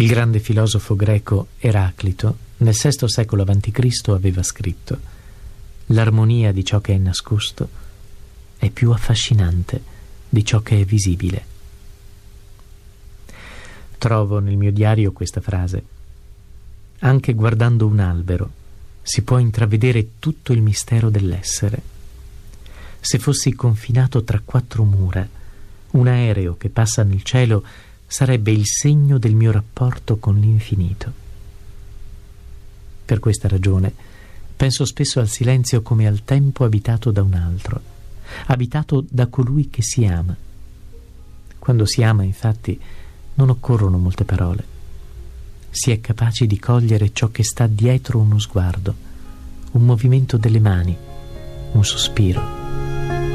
Il grande filosofo greco Eraclito nel VI secolo a.C. aveva scritto: l'armonia di ciò che è nascosto è più affascinante di ciò che è visibile. Trovo nel mio diario questa frase: anche guardando un albero si può intravedere tutto il mistero dell'essere. Se fossi confinato tra quattro mura, un aereo che passa nel cielo sarebbe il segno del mio rapporto con l'infinito. Per questa ragione penso spesso al silenzio come al tempo abitato da un altro, abitato da colui che si ama. Quando si ama, infatti, non occorrono molte parole. Si è capaci di cogliere ciò che sta dietro uno sguardo, un movimento delle mani, un sospiro.